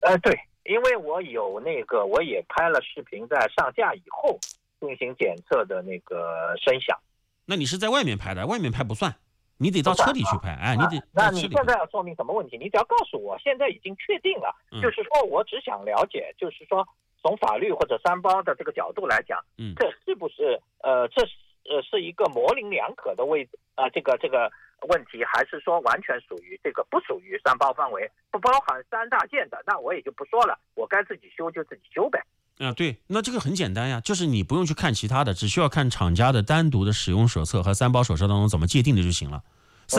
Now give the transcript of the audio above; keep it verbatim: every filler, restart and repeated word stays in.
呃，对，因为我有那个，我也拍了视频，在上架以后进行检测的那个声响。 那你是在外面拍的，外面拍不算，你得到车里去拍。哎，你得那在车里拍。 你现在要说明什么问题？你只要告诉我，现在已经确定了， 嗯、 就是说我只想了解，就是说从法律或者三包的这个角度来讲， 嗯， 这是不是呃，这是呃是一个模棱两可的位啊、呃，这个这个问题，还是说完全属于这个不属于三包范围，不包含三大件的，那我也就不说了，我该自己修就自己修呗。 啊，对，那这个很简单呀，就是你不用去看其他的，只需要看厂家的单独的使用手册和三包手册当中怎么界定的就行了。